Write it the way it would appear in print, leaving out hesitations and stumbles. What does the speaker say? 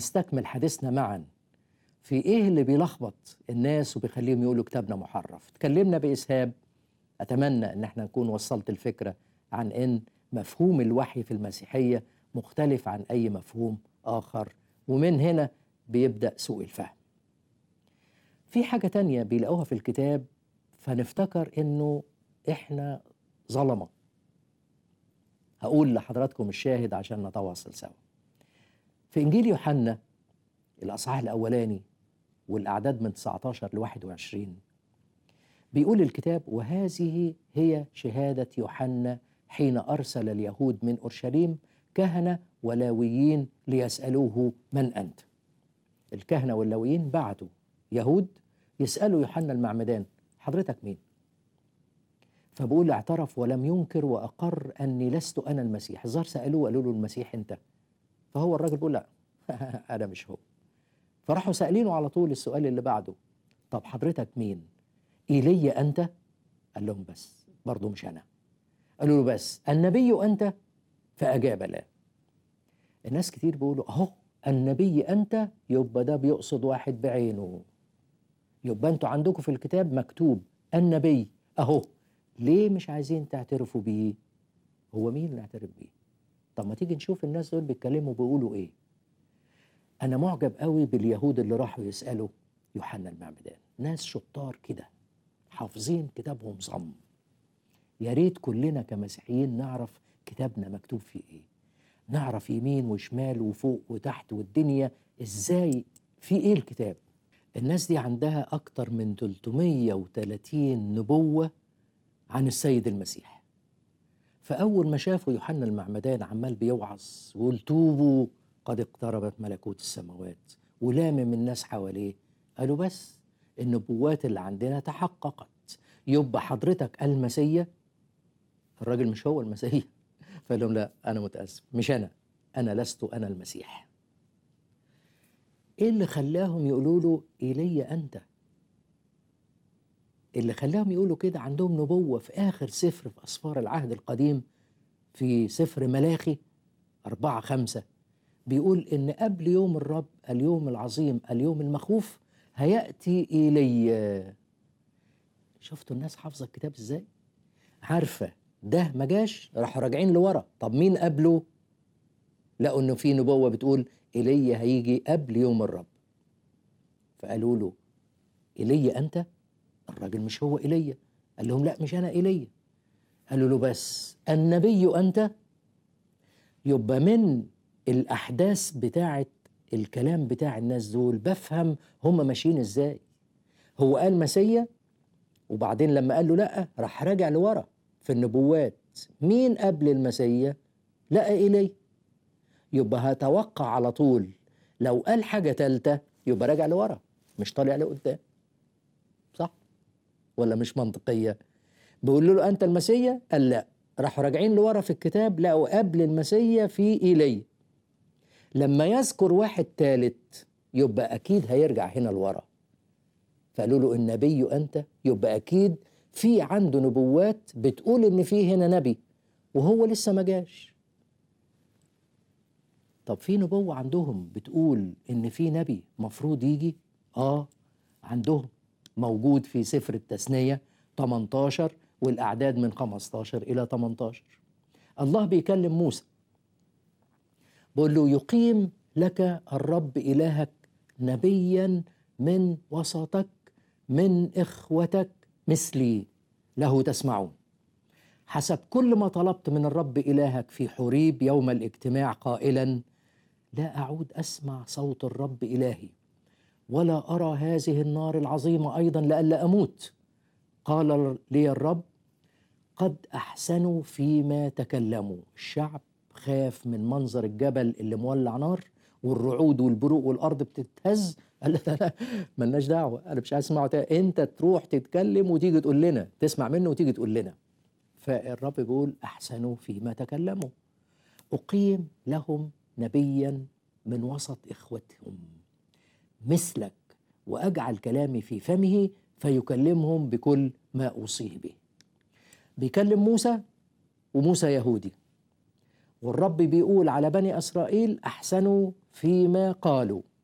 نستكمل حديثنا معا في إيه اللي بيلخبط الناس وبيخليهم يقولوا كتابنا محرف. تكلمنا بإسهاب، أتمنى أن احنا نكون وصلت الفكرة عن أن مفهوم الوحي في المسيحية مختلف عن أي مفهوم آخر، ومن هنا بيبدأ سوء الفهم. في حاجة تانية بيلاقوها في الكتاب فنفتكر أنه إحنا ظلمة. هقول لحضراتكم الشاهد عشان نتواصل سوا. في إنجيل يوحنا الأصحاح الأولاني والأعداد من 19 ل 21 بيقول الكتاب: وهذه هي شهادة يوحنا حين أرسل اليهود من أورشليم كهنة ولاويين ليسألوه من أنت. الكهنة واللاويين بعتوا يهود يسألوا يوحنا المعمدان: حضرتك مين؟ فبقول: اعترف ولم ينكر وأقر أني لست أنا المسيح. الظاهر سألوه قالوا له: المسيح أنت؟ فهو الراجل بيقول: لا أنا مش هو. فراحوا سألينه على طول السؤال اللي بعده: طب حضرتك مين؟ إيليا أنت؟ قال لهم: بس برضه مش أنا. قالوا له: بس النبي أنت؟ فأجاب: لا. الناس كتير بيقولوا: أهو النبي أنت، يبقى ده بيقصد واحد بعينه، يبقى أنتوا عندكم في الكتاب مكتوب النبي أهو، ليه مش عايزين تعترفوا بيه؟ هو مين اللي نعترف بيه؟ طب ما تيجي نشوف الناس دول بيتكلموا بيقولوا إيه. أنا معجب قوي باليهود اللي راحوا يسألوا يوحنا المعمدان، ناس شطار كده حافظين كتابهم صم. يا ريت كلنا كمسيحيين نعرف كتابنا مكتوب فيه إيه، نعرف يمين وشمال وفوق وتحت والدنيا إزاي، في إيه الكتاب. الناس دي عندها أكتر من 330 نبوة عن السيد المسيح. فأول ما شافوا يوحنا المعمدان عمال بيوعظ ويقول: توبوا قد اقتربت ملكوت السماوات، ولامم الناس حواليه، قالوا: بس النبوات اللي عندنا تحققت، يبقى حضرتك المسيح. الراجل مش هو المسيح. فقال لهم: لا أنا متأسف، مش أنا لست أنا المسيح. إيه اللي خلاهم يقولوا له إيليا أنت؟ اللي خلاهم يقولوا كده عندهم نبوة في آخر سفر في أسفار العهد القديم، في سفر ملاخي 4:5 بيقول إن قبل يوم الرب، اليوم العظيم، اليوم المخوف، هيأتي إيليا. شفتوا الناس حافظة الكتاب إزاي؟ عارفة ده ما جاش، راحوا راجعين لورا. طب مين قبله؟ لقوا إنه في نبوة بتقول إيليا هيجي قبل يوم الرب. فقالوا له: إيليا أنت؟ الراجل مش هو إيليا. قال لهم: لا مش أنا إيليا. قالوا له: بس النبي أنت؟ يبقى من الأحداث بتاعت الكلام بتاع الناس دول بفهم هم ماشيين إزاي. هو قال مسيا، وبعدين لما قال له لأ راح راجع لورا في النبوات. مين قبل المسيا؟ لقى إيليا. يبقى هتوقع على طول لو قال حاجة تالتة يبقى راجع لورا، مش طالع لقدام. صح ولا مش منطقية؟ بيقول له: أنت المسيا؟ قال لا. راحوا راجعين لورا في الكتاب لقوا قبل المسيا في إيليا. لما يذكر واحد تالت يبقى أكيد هيرجع هنا لورا. فقالوا له: النبي أنت؟ يبقى أكيد في عنده نبوات بتقول إن في هنا نبي وهو لسه ما جاش. طب في نبوة عندهم بتقول إن في نبي مفروض يجي؟ عندهم، موجود في سفر التثنية 18 والأعداد من 15 إلى 18. الله بيكلم موسى بقول له: يقيم لك الرب إلهك نبيا من وسطك من إخوتك مثلي له تسمعون، حسب كل ما طلبت من الرب إلهك في حوريب يوم الاجتماع قائلا: لا أعود أسمع صوت الرب إلهي ولا أرى هذه النار العظيمة أيضا لئلا أموت. قال لي الرب: قد أحسنوا فيما تكلموا. الشعب خاف من منظر الجبل اللي مولع نار والرعود والبروق والأرض بتتهز. قال له: لا ملناش دعوة، أنا مش هسمعه تاني. أنت تروح تتكلم وتيجي تقول لنا، تسمع منه وتيجي تقول لنا. فالرب بيقول: أحسنوا فيما تكلموا، أقيم لهم نبيا من وسط إخوتهم مثلك، وأجعل كلامي في فمه فيكلمهم بكل ما أوصيه به. بيكلم موسى، وموسى يهودي، والرب بيقول على بني إسرائيل: أحسنوا فيما قالوا